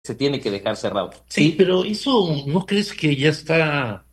se tiene que dejar cerrado. Sí, Sí, pero eso, ¿no crees que ya está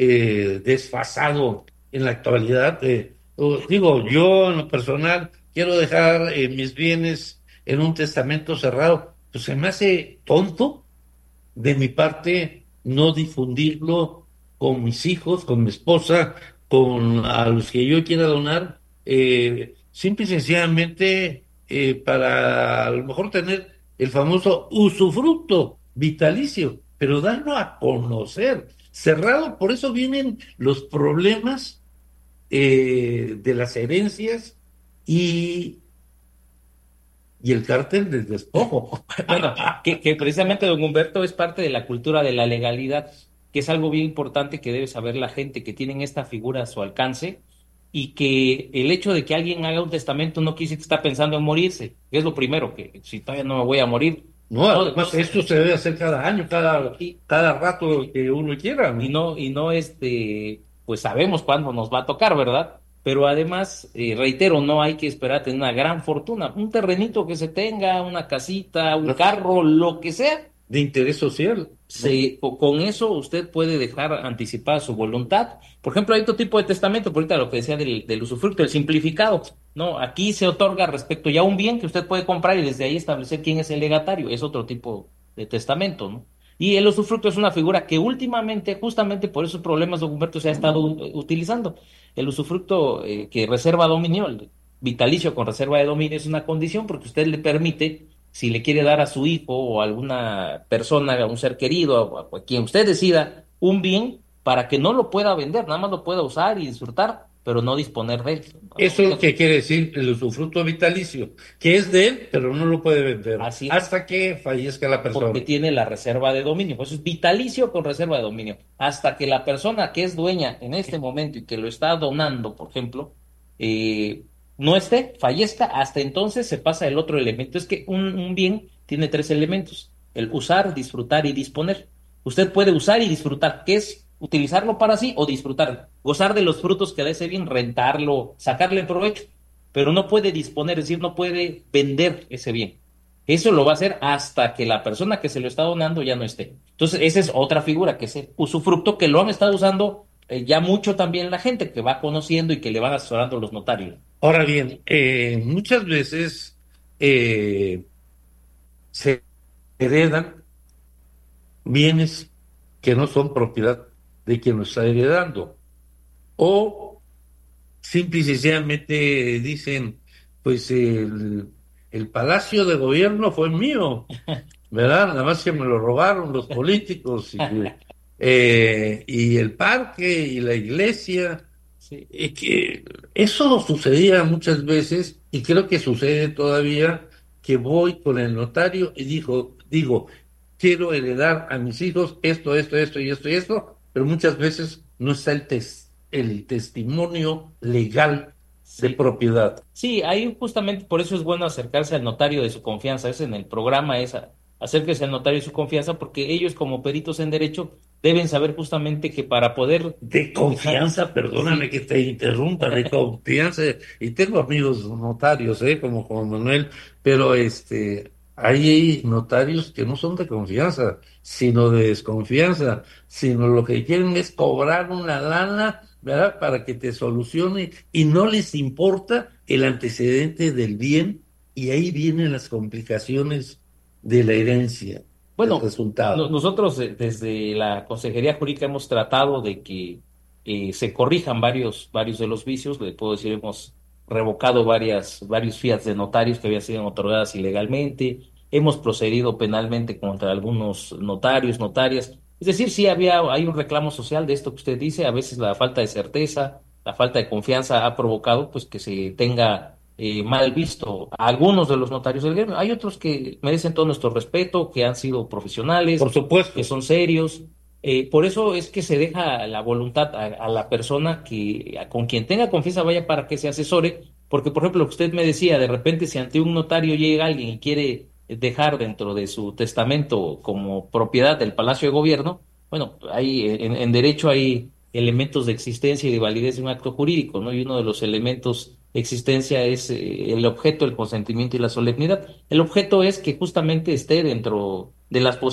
desfasado en la actualidad? Digo, yo en lo personal quiero dejar mis bienes en un testamento cerrado. Pues se me hace tonto de mi parte no difundirlo con mis hijos, con mi esposa, con a los que yo quiera donar, simple y sencillamente para a lo mejor tener el famoso usufructo vitalicio, pero darlo a conocer. Cerrado, por eso vienen los problemas de las herencias y, y el cártel del despojo. bueno, que precisamente don Humberto es parte de la cultura de la legalidad, que es algo bien importante que debe saber la gente, que tienen esta figura a su alcance y que el hecho de que alguien haga un testamento no quiere decir que está pensando en morirse, que es lo primero, que si todavía no me voy a morir, No, no, además esto se debe hacer cada año, y, cada rato que uno quiera, ¿no? y no pues sabemos cuándo nos va a tocar, ¿verdad? Pero además, reitero, no hay que esperar a tener una gran fortuna, un terrenito que se tenga, una casita, un carro, lo que sea De interés social, ¿no? con eso usted puede dejar anticipada su voluntad. Por ejemplo, hay otro tipo de testamento, por ahorita lo que decía del usufructo, el simplificado. No, aquí se otorga respecto ya a un bien que usted puede comprar y desde ahí establecer quién es el legatario. Es otro tipo de testamento, ¿no? Y el usufructo es una figura que últimamente, justamente por esos problemas, don Humberto, se ha estado utilizando. El usufructo que reserva dominio, el vitalicio con reserva de dominio, es una condición porque usted le permite si le quiere dar a su hijo o a alguna persona, a un ser querido, a quien usted decida, un bien para que no lo pueda vender, nada más lo pueda usar y disfrutar, pero no disponer de él. Eso es lo que quiere decir el usufructo vitalicio, que es de él, pero no lo puede vender Así es, hasta que fallezca la porque persona. tiene la reserva de dominio. Pues es vitalicio con reserva de dominio. Hasta que la persona que es dueña en este momento y que lo está donando, por ejemplo, eh, no esté, fallezca, hasta entonces se pasa el otro elemento. Es que un bien tiene tres elementos: el usar, disfrutar y disponer. Usted puede usar y disfrutar, que es utilizarlo para sí o disfrutar, gozar de los frutos que da ese bien, rentarlo, sacarle provecho, pero no puede disponer, es decir, no puede vender ese bien. Eso lo va a hacer hasta que la persona que se lo está donando ya no esté. Entonces, esa es otra figura, que es el usufructo, que lo han estado usando ya mucho también la gente, que va conociendo y que le van asesorando los notarios. Ahora bien, muchas veces eh, se heredan bienes que no son propiedad de quien lo está heredando, o simple y sencillamente dicen, pues el palacio de gobierno fue mío, ¿verdad? Nada más que me lo robaron los políticos y el parque y la iglesia. Sí. Que eso sucedía muchas veces y creo que sucede todavía que voy con el notario y digo, quiero heredar a mis hijos esto y esto, pero muchas veces no está el testimonio legal de Sí. propiedad. Sí, ahí justamente por eso es bueno acercarse al notario de su confianza. Es en el programa esa, acérquese al notario de su confianza, porque ellos como peritos en derecho deben saber justamente que para poder De dejar, confianza, perdóname sí, que te interrumpa, de confianza, y tengo amigos notarios, como Juan Manuel, pero hay notarios que no son de confianza, sino de desconfianza, sino lo que quieren es cobrar una lana, ¿verdad? Para que te solucione, y no les importa el antecedente del bien, y ahí vienen las complicaciones de la herencia, del bueno, resultado. nosotros desde la Consejería Jurídica hemos tratado de que se corrijan varios de los vicios. Le puedo decir, hemos revocado varios fiats de notarios que habían sido otorgadas ilegalmente. Hemos procedido penalmente contra algunos notarios, notarias. Es decir, sí hay un reclamo social de esto que usted dice. A veces la falta de certeza, la falta de confianza ha provocado pues que se tenga mal visto a algunos de los notarios del gremio. Hay otros que merecen todo nuestro respeto, que han sido Por profesionales, que supuesto. son serios. Por eso es que se deja la voluntad a la persona con quien tenga confianza vaya para que se asesore, porque por ejemplo, lo que usted me decía, de repente si ante un notario llega alguien y quiere dejar dentro de su testamento como propiedad del Palacio de Gobierno, bueno, hay en derecho hay elementos de existencia y de validez de un acto jurídico, ¿no? Y uno de los elementos de existencia es el objeto, el consentimiento y la solemnidad. El objeto es que justamente esté de las